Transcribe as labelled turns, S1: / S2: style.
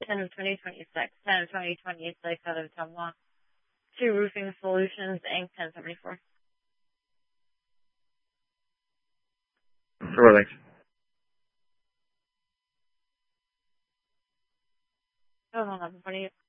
S1: 10 of 2026, 10 of 2026 out of Tumwa. 2 Roofing Solutions, Inc., 1074.
S2: Sure, thanks.
S1: Hold on, 1128.